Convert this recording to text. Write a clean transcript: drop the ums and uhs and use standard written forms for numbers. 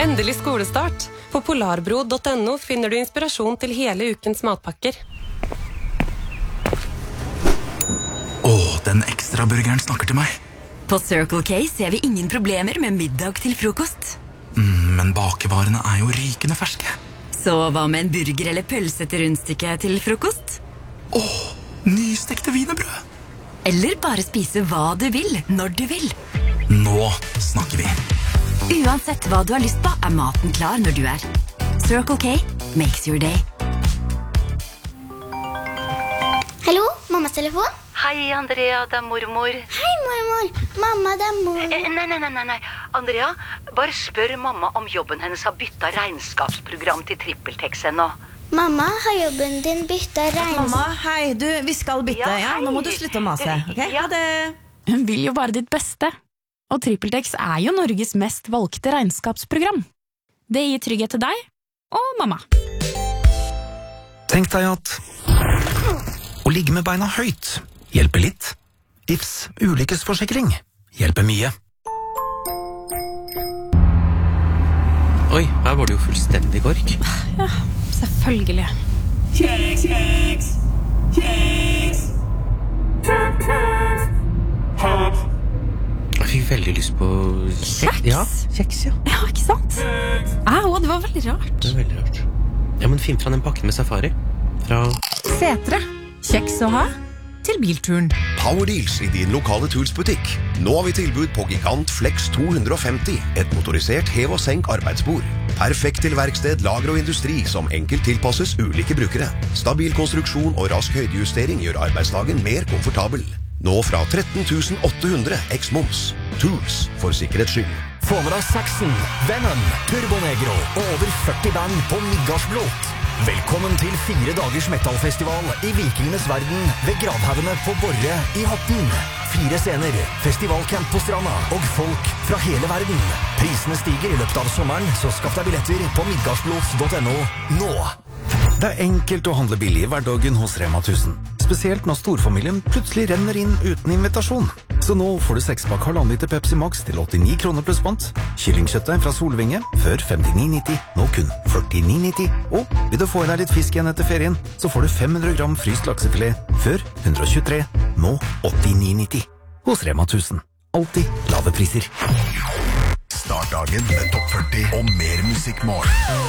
Endelig skolestart. På polarbro.no finner du inspirasjon til hele ukens matpakker. Den ekstra burgeren snakker til meg. På Circle K ser vi ingen problemer med middag til frokost. Men bakevarene jo rykende ferske. Så hva med en burger eller pølse til rundstykke til frokost? Nystekte wienerbrød. Eller bare spise hva du vil, når du vil. Nå snakker vi. Uansett hva du har lyst på, maten klar når du Circle K makes your day. Hallo, mammas telefon? Hei, Andrea, det mormor. Hei, mormor. Mamma, det mor. Nei. Andrea, bare spør mamma om jobben hennes har byttet regnskapsprogram til TrippelTex ennå. Mamma, har jobben din byttet Mamma, hei, vi skal bytte. Ja, nå må du slutte å mase. Okay? Ja. Ha det. Hun vil jo bare ditt beste. Og TrippelTex jo Norges mest valgte regnskapsprogram. Det gir trygghet til deg og mamma. Tenk deg at å ligge med beina høyt hjelper litt. Ifs ulykkesforsikring hjelper mye. Oi, her var det jo fullstendig kork. Ja, selvfølgelig. Kjeks! Jeg fikk veldig lyst på Kjeks? Ja, kjeks, ja. Ja, ikke sant? Det var veldig rart. Det veldig rart. Ja, men finn fra den pakken med safari. Fra Setre. Kjeks å ha til bilturen. Power Deals i din lokale Tools-butikk. Nå har vi tilbud på Gigant Flex 250, et motorisert hev- og senk arbeidsbord. Perfekt til verksted, lager og industri som enkelt tilpasses ulike brukere. Stabil konstruksjon og rask høydejustering gjør arbeidsdagen mer komfortabel. Nå fra 13 800 eks-moms. Tools for sikkerhets skyld. Få med deg Saxon, Venom, Turbonegro og over 40 band på Midgardsblot. Velkommen til 4 dagers metallfestival i Vikingenes verden ved Gravhaugene på Borre i Horten. 4 scener, festivalcamp på stranda og folk fra hele verden. Prisene stiger i løpet av sommeren, så skaff deg billetter på midgardsblot.no nå. Det enkelt å handle billig i hverdagen hos Rema 1000. Spesielt når storfamilien plutselig renner inn uten invitasjon. Så nå får du 6-pakk 1,5 liter Pepsi Max til 89 kroner pluss pant. Kyllingkjøttet fra Solvinge før 59,90, nå kun 49,90. Og vil du få i deg litt fisk igjen etter ferien, så får du 500 gram fryst laksefilet før 123, nå 89,90. Hos Rema 1000. Alltid lave priser. Start dagen med Topp 40 og mer musikk morgen.